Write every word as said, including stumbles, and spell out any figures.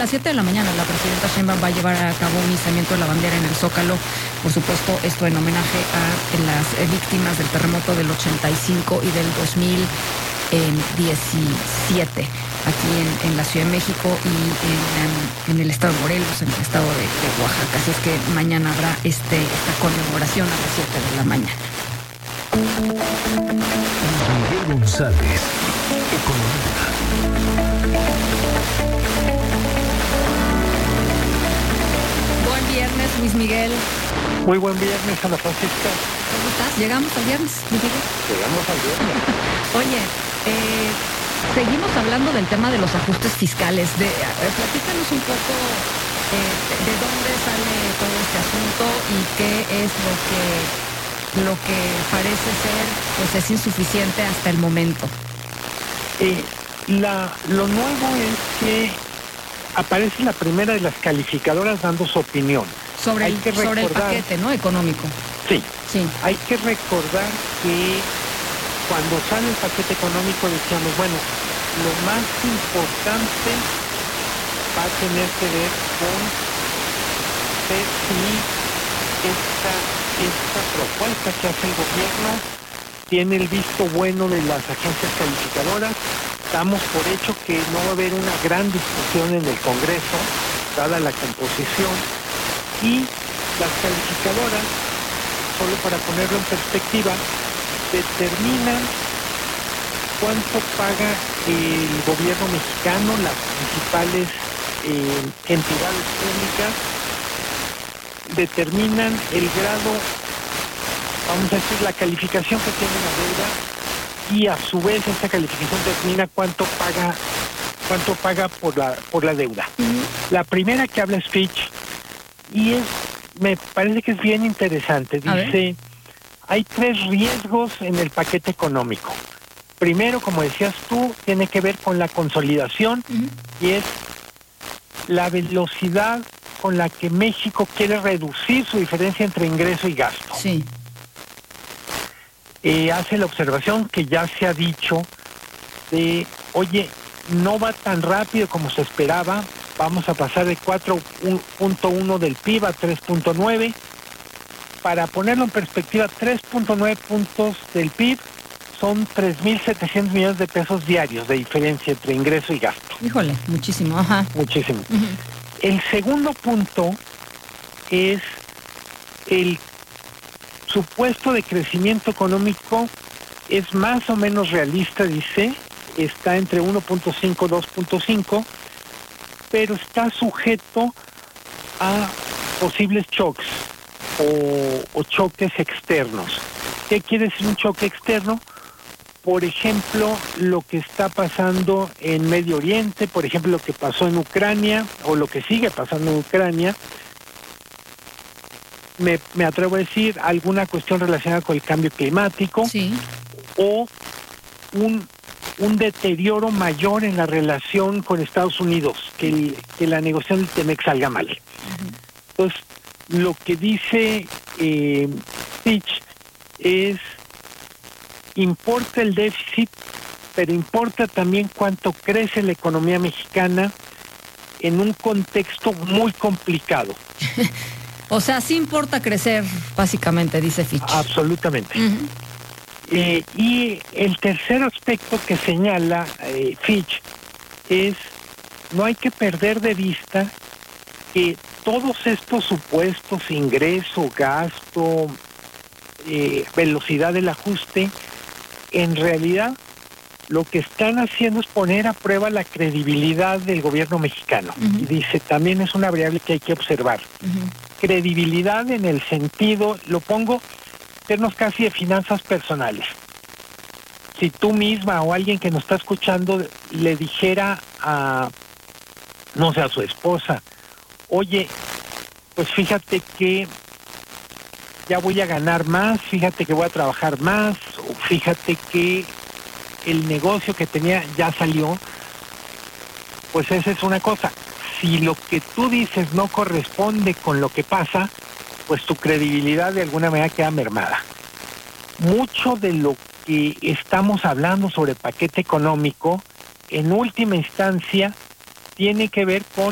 las siete de la mañana la presidenta Sheinbaum va a llevar a cabo un izamiento de la bandera en el Zócalo. Por supuesto, esto en homenaje a las víctimas del terremoto del ochenta y cinco y del dos mil diecisiete, aquí en, en la Ciudad de México y en, en el estado de Morelos, en el estado de, de Oaxaca. Así es que mañana habrá este, esta conmemoración a las siete de la mañana. Miguel González, Economía. Buen viernes, Luis Miguel. Muy buen viernes, Ana Francisca. ¿Cómo estás? ¿Llegamos al viernes, Luis Miguel? Llegamos al viernes. Oye, eh, seguimos hablando del tema de los ajustes fiscales. De, eh, platícanos un poco eh, de, de dónde sale todo este asunto y qué es lo que, lo que parece ser, pues es insuficiente hasta el momento. Eh, la, lo nuevo es que aparece la primera de las calificadoras dando su opinión. Sobre, el, recordar, sobre el paquete, ¿no? Económico. Sí. Sí. Hay que recordar que cuando sale el paquete económico decíamos, bueno, lo más importante va a tener que ver con ver si esta, esta propuesta que hace el gobierno tiene el visto bueno de las agencias calificadoras. Damos por hecho que no va a haber una gran discusión en el Congreso, dada la composición, y las calificadoras, solo para ponerlo en perspectiva, determinan cuánto paga el gobierno mexicano, las principales eh, entidades públicas, determinan el grado, vamos a decir, la calificación que tiene la deuda, y a su vez esa calificación determina cuánto paga cuánto paga por la por la deuda. Uh-huh. La primera que habla es Fitch, y es me parece que es bien interesante. Dice, hay tres riesgos en el paquete económico. Primero, como decías tú, tiene que ver con la consolidación, uh-huh. y es la velocidad con la que México quiere reducir su diferencia entre ingreso y gasto. Sí. Eh, hace la observación que ya se ha dicho de, oye, no va tan rápido como se esperaba, vamos a pasar de cuatro punto uno del P I B a tres punto nueve. Para ponerlo en perspectiva, tres punto nueve puntos del P I B son tres mil setecientos millones de pesos diarios de diferencia entre ingreso y gasto. Híjole, muchísimo, ajá. Muchísimo. Uh-huh. El segundo punto es el supuesto de crecimiento económico es más o menos realista, dice, está entre uno punto cinco y dos punto cinco, pero está sujeto a posibles shocks o, o choques externos. ¿Qué quiere decir un choque externo? Por ejemplo, lo que está pasando en Medio Oriente, por ejemplo, lo que pasó en Ucrania, o lo que sigue pasando en Ucrania. Me, me atrevo a decir alguna cuestión relacionada con el cambio climático, sí. o un, un deterioro mayor en la relación con Estados Unidos, que, el, que la negociación del TEMEC salga mal. Uh-huh. Entonces, lo que dice eh, Fitch es, importa el déficit, pero importa también cuánto crece la economía mexicana en un contexto muy complicado. O sea, sí importa crecer, básicamente, dice Fitch. Absolutamente. Uh-huh. Eh, y el tercer aspecto que señala eh, Fitch es, no hay que perder de vista que todos estos supuestos, ingreso, gasto, eh, velocidad del ajuste, en realidad lo que están haciendo es poner a prueba la credibilidad del gobierno mexicano. Uh-huh. Y dice, también es una variable que hay que observar. Uh-huh. Credibilidad en el sentido, lo pongo, términos casi de finanzas personales. Si tú misma o alguien que nos está escuchando le dijera a, no sé, a su esposa, oye, pues fíjate que ya voy a ganar más, fíjate que voy a trabajar más, o fíjate que el negocio que tenía ya salió, pues esa es una cosa. Si lo que tú dices no corresponde con lo que pasa, pues tu credibilidad de alguna manera queda mermada. Mucho de lo que estamos hablando sobre el paquete económico, en última instancia, tiene que ver con